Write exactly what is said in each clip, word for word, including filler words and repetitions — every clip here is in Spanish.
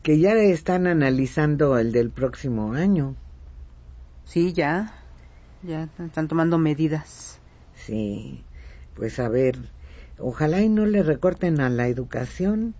que ya están analizando el del próximo año. Sí, ya, ya están tomando medidas. Sí, pues a ver, ojalá y no le recorten a la educación,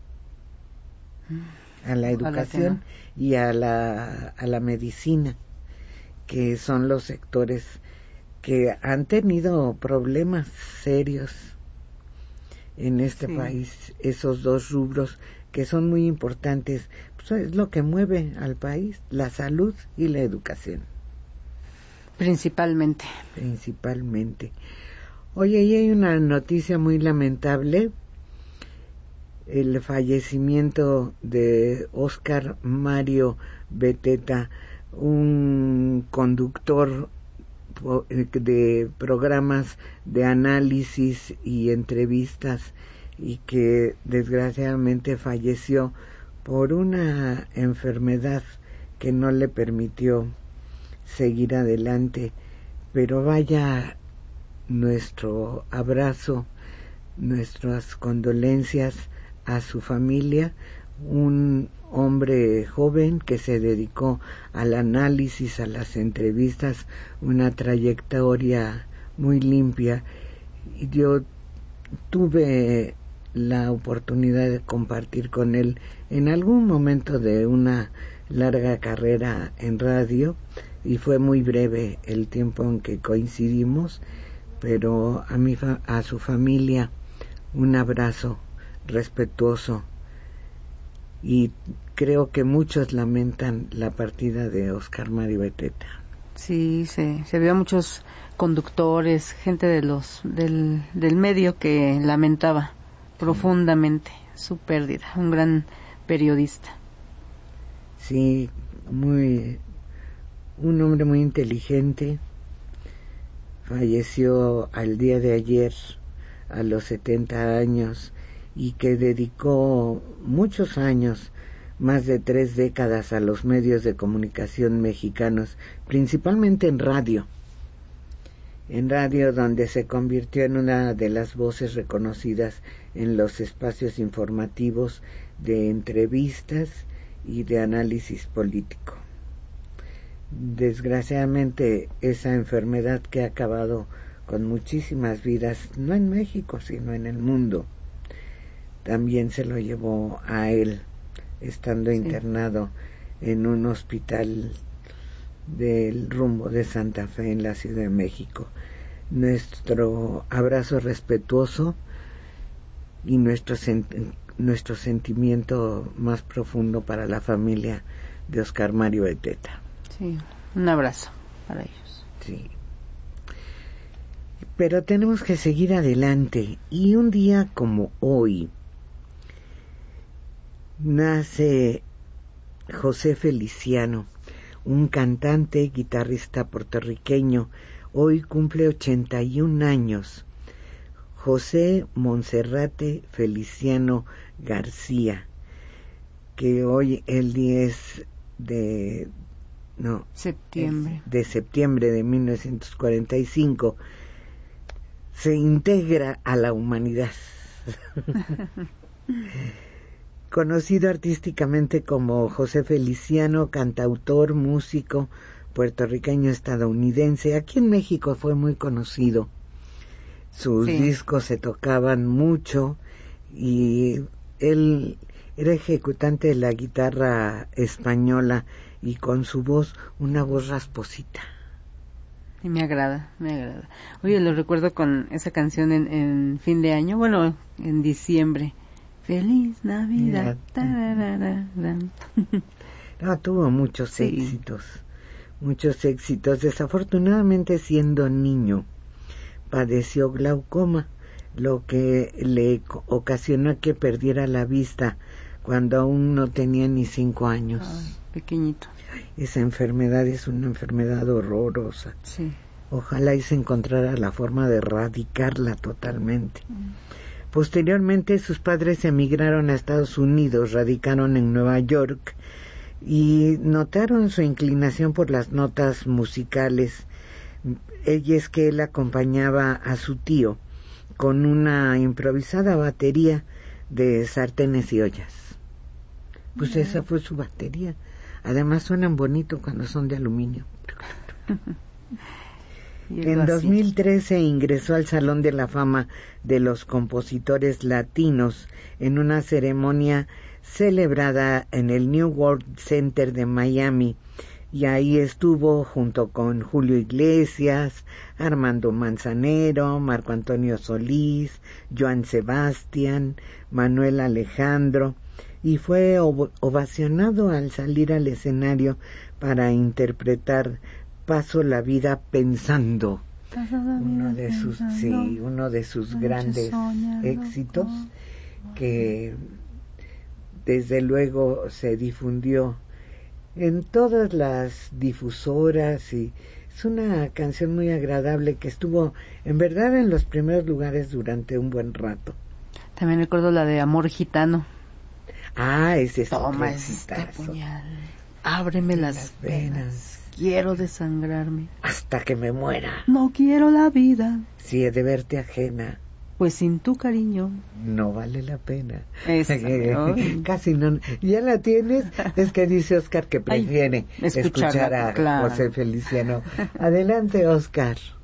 a la educación no. y a la, a la medicina, que son los sectores que han tenido problemas serios en este sí. país, esos dos rubros que son muy importantes, pues es lo que mueve al país, la salud y la educación. Principalmente. Principalmente. Oye, y hay una noticia muy lamentable, el fallecimiento de Oscar Mario Beteta, un conductor de programas de análisis y entrevistas y que desgraciadamente falleció por una enfermedad que no le permitió seguir adelante. Pero vaya nuestro abrazo, nuestras condolencias a su familia, un hombre joven que se dedicó al análisis, a las entrevistas, una trayectoria muy limpia. Yo tuve la oportunidad de compartir con él en algún momento de una larga carrera en radio y fue muy breve el tiempo en que coincidimos, pero a mi fa- a su familia un abrazo respetuoso, y creo que muchos lamentan la partida de Oscar Mario Beteta. Sí, se, se vio muchos conductores, gente de los del, del medio que lamentaba sí. profundamente su pérdida, un gran periodista. Sí, muy un hombre muy inteligente, falleció al día de ayer a los setenta años y que dedicó muchos años, más de tres décadas, a los medios de comunicación mexicanos, principalmente en radio. En radio, donde se convirtió en una de las voces reconocidas en los espacios informativos de entrevistas y de análisis político. Desgraciadamente, esa enfermedad que ha acabado con muchísimas vidas, no en México, sino en el mundo, también se lo llevó a él, estando sí. internado en un hospital del rumbo de Santa Fe en la Ciudad de México. Nuestro abrazo respetuoso y nuestro, sen- nuestro sentimiento más profundo para la familia de Oscar Mario Beteta. Sí, un abrazo para ellos. Sí. Pero tenemos que seguir adelante, y un día como hoy nace José Feliciano, un cantante, guitarrista puertorriqueño. Hoy cumple ochenta y un años. José Monserrate Feliciano García, que hoy el diez de no septiembre de septiembre de mil novecientos cuarenta y cinco se integra a la humanidad. Conocido artísticamente como José Feliciano, cantautor, músico puertorriqueño estadounidense, aquí en México fue muy conocido. Sus sí. discos se tocaban mucho y él era ejecutante de la guitarra española y con su voz, una voz rasposita. Y me agrada, me agrada. Oye, lo recuerdo con esa canción en, en fin de año, bueno, en diciembre. Feliz Navidad. No, tuvo muchos sí. éxitos, muchos éxitos. Desafortunadamente, siendo niño, padeció glaucoma, lo que le ocasionó que perdiera la vista cuando aún no tenía ni cinco años. Ay, pequeñito. Esa enfermedad es una enfermedad horrorosa. Sí. Ojalá y se encontrara la forma de erradicarla totalmente. Mm. Posteriormente, sus padres emigraron a Estados Unidos, radicaron en Nueva York y notaron su inclinación por las notas musicales. Ella es que él acompañaba a su tío con una improvisada batería de sartenes y ollas. Pues esa fue su batería. Además suenan bonito cuando son de aluminio. En dos mil trece ingresó al Salón de la Fama de los Compositores Latinos en una ceremonia celebrada en el New World Center de Miami, y ahí estuvo junto con Julio Iglesias, Armando Manzanero, Marco Antonio Solís, Joan Sebastián, Manuel Alejandro, y fue ovacionado al salir al escenario para interpretar Paso la vida pensando, uno de sus sí, uno de sus grandes éxitos, que desde luego se difundió en todas las difusoras, y es una canción muy agradable que estuvo en verdad en los primeros lugares durante un buen rato. También recuerdo la de Amor Gitano. Ah, ese es Toma este puñal, ábreme las, las venas. venas. Quiero desangrarme hasta que me muera. No quiero la vida si he de verte ajena, pues sin tu cariño no vale la pena. Esa, casi no. ¿Ya la tienes? Es que dice Oscar que prefiere Ay, escuchar a claro. José Feliciano. Adelante, Oscar.